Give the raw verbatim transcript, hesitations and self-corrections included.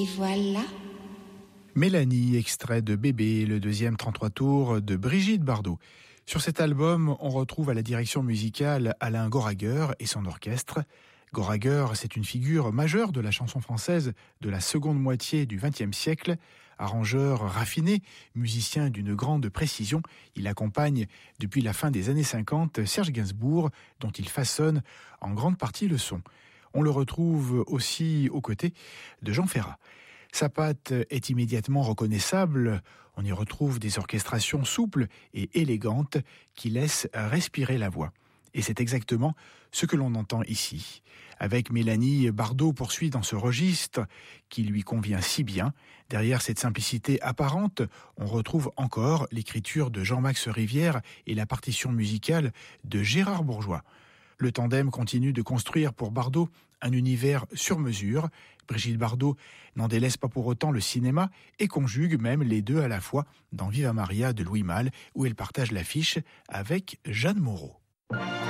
Et voilà. Mélanie, extrait de Bébé, le deuxième trente-trois tours de Brigitte Bardot. Sur cet album, on retrouve à la direction musicale Alain Goraguer et son orchestre. Goraguer, c'est une figure majeure de la chanson française de la seconde moitié du vingtième siècle. Arrangeur raffiné, musicien d'une grande précision, il accompagne depuis la fin des années cinquante Serge Gainsbourg, dont il façonne en grande partie le son. On le retrouve aussi aux côtés de Jean Ferrat. Sa patte est immédiatement reconnaissable, on y retrouve des orchestrations souples et élégantes qui laissent respirer la voix. Et c'est exactement ce que l'on entend ici. Avec Mélanie, Bardot poursuit dans ce registre qui lui convient si bien. Derrière cette simplicité apparente, on retrouve encore l'écriture de Jean-Max Rivière et la partition musicale de Gérard Bourgeois. Le tandem continue de construire pour Bardot un univers sur mesure. Brigitte Bardot n'en délaisse pas pour autant le cinéma et conjugue même les deux à la fois dans Viva Maria de Louis Malle, où elle partage l'affiche avec Jeanne Moreau.